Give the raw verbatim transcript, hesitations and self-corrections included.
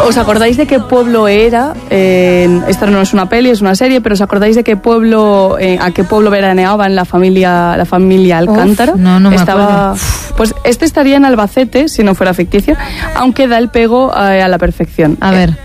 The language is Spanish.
¿Os acordáis de qué pueblo era? Eh, esta no es una peli, es una serie, pero ¿os acordáis de qué pueblo, eh, a qué pueblo veraneaban la familia, la familia Alcántara? Uf, no, no me Estaba, acuerdo. Pues este estaría en Albacete, si no fuera ficticio, aunque da el pego eh, a la perfección. A ver.